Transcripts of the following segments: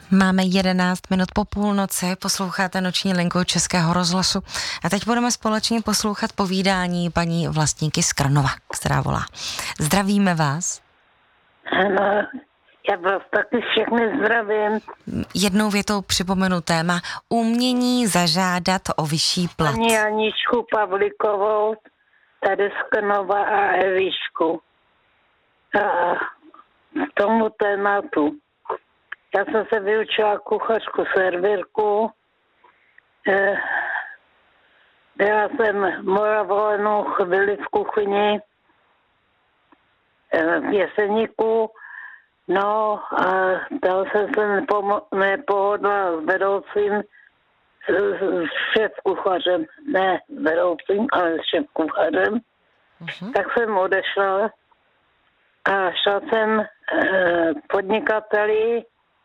Máme 11 minut po půlnoci, posloucháte Noční linku Českého rozhlasu a teď budeme společně poslouchat povídání paní Vlastníky z Krnova, která volá. Zdravíme vás. Ano, já vás taky všechny zdravím. Jednou větou připomenu téma umění zažádat o vyšší plat. Paní Aničku Pavlíkovou, tady z Krnova a Evišku. A k tomu tématu. Já jsem se vyučila kuchařku servírku. Byla jsem moravovanou chvíli v kuchyni v Jeseníku. No a dal jsem se nepohodla s vedoucím, s šéfkuchařem, ne vedoucím, ale s šéfkuchařem. Tak jsem odešla a šla jsem podnikateli.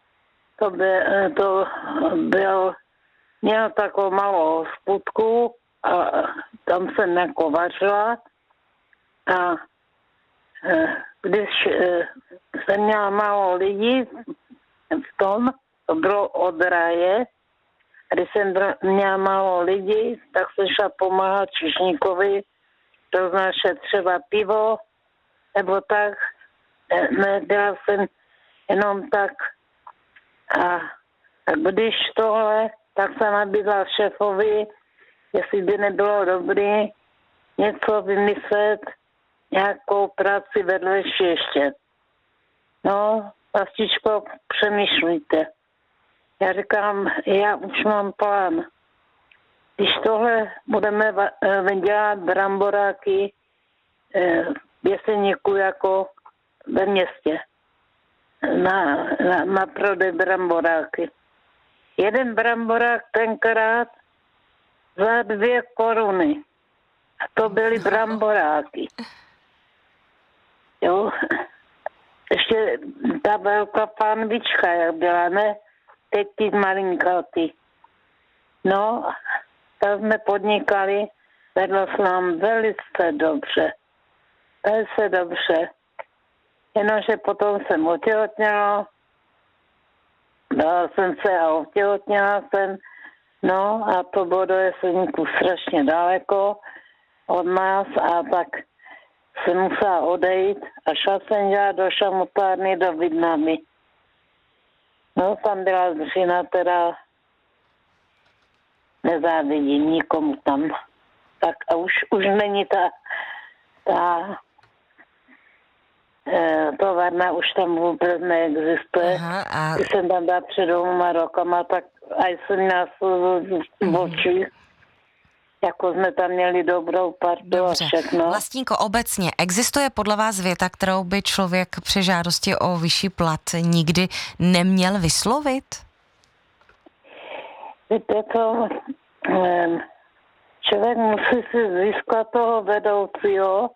To měl takovou malou hospodku a tam jsem jako vařila a když jsem měla málo lidí v tom, to bylo od ráje, a když jsem měla málo lidí, tak jsem šla pomáhat číšníkovi roznášet třeba pivo, nebo tak, nedělala jsem jenom tak. A když tohle, tak jsem nabídla šéfovi, jestli by nebylo dobré něco vymyslet, nějakou práci vedlejší ještě. No, Vlastičko, přemýšlíte. Já říkám, já už mám plán. Když tohle budeme dělat bramboráky v Jeseníku jako ve městě. Na prodej bramboráky. Jeden bramborák tenkrát za 2 koruny. A to byly bramboráky. Jo. Ještě ta velká pánvička, jak byla, ne? Teď ty malinkatý. No, tak jsme podnikali, vedlo se nám velice dobře. Velice dobře. Jenomže potom jsem otěhotněla, dala jsem se a otěhotněla jsem, no a to bylo do Jeseníku strašně daleko od nás a tak jsem musela odejít a šla jsem dělat do šamotárny do Vidnamy. No tam byla dřina, teda nezávidím nikomu tam. Tak a už není ta továrna už tam vůbec neexistuje. Když jsem tam byla před 2 rokama, tak a jsem měla v očích, jako jsme tam měli dobrou partu a všechno. Vlastníko, obecně existuje podle vás věta, kterou by člověk při žádosti o vyšší plat nikdy neměl vyslovit? Víte to, člověk musí si získat toho vedoucího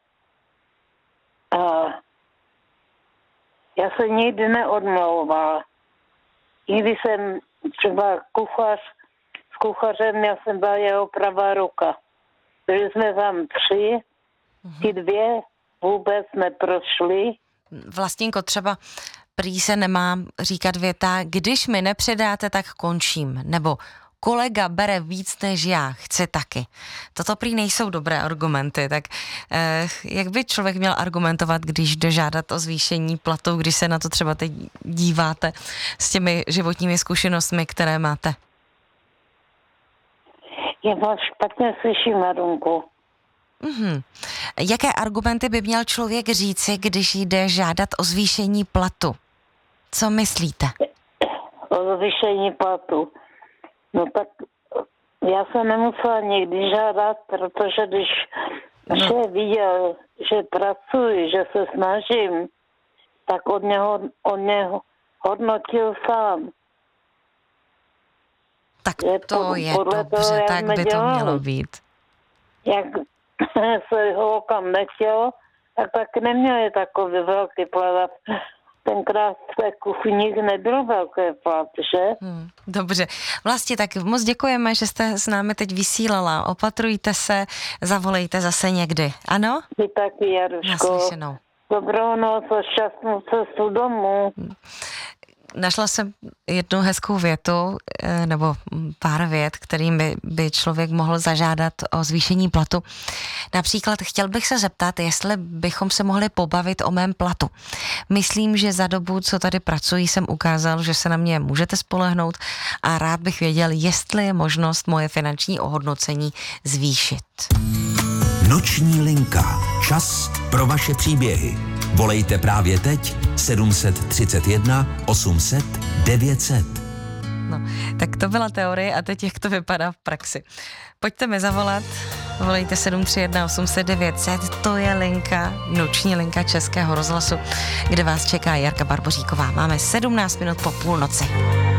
a já se nikdy neodmlouvala. Nikdy jsem třeba s kuchařem, já jsem byla jeho pravá ruka. Byli jsme tam 3, ty 2 vůbec neprošly. Vlastníko, třeba prý se nemá říkat věta, když mi nepředáte, tak končím. Nebo kolega bere víc než já, chci taky. Toto prý nejsou dobré argumenty, tak jak by člověk měl argumentovat, když jde žádat o zvýšení platu, když se na to třeba teď díváte s těmi životními zkušenostmi, které máte? Já vás špatně slyším, Marunku. Jaké argumenty by měl člověk říci, když jde žádat o zvýšení platu? Co myslíte? O zvýšení platu. No tak já jsem nemusela nikdy žádat, protože když šéf viděl, že pracuji, že se snažím, tak od něho hodnotil sám. Tak to je dobře, toho, tak by to mělo být. Jak se ho kam nechtělo, tak neměli takový velký plat. Tenkrát v té kuchyni nebyl velký plat, že? Dobře. Vlastně tak moc děkujeme, že jste s námi teď vysílala. Opatrujte se, zavolejte zase někdy. Ano? Vy taky, Jaruško. Naslyšenou. Dobrou noc a šťastnou cestu domů. Našla jsem jednu hezkou větu, nebo pár vět, kterým by člověk mohl zažádat o zvýšení platu. Například chtěl bych se zeptat, jestli bychom se mohli pobavit o mém platu. Myslím, že za dobu, co tady pracuji, jsem ukázal, že se na mě můžete spolehnout a rád bych věděl, jestli je možnost moje finanční ohodnocení zvýšit. Noční linka. Čas pro vaše příběhy. Volejte právě teď 731 800 900. No, tak to byla teorie a teď jak to vypadá v praxi. Pojďte mi zavolat, volejte 731 800 900, to je linka, noční linka Českého rozhlasu, kde vás čeká Jarka Barboříková. Máme 17 minut po půlnoci.